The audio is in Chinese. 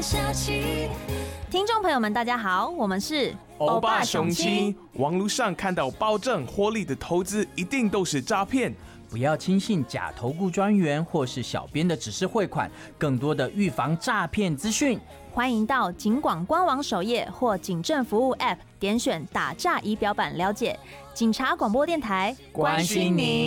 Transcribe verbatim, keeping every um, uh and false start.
下去。 听众朋友们，大家好，我们是欧巴雄亲。网络上看到保证获利的投资，一定都是诈骗。 不要轻信假投顾专员或是小编的指示汇款，更多的预防诈骗资讯。 欢迎到警广官网首页或警政服务 App 点选打诈仪表板了解。警察广播电台关心您。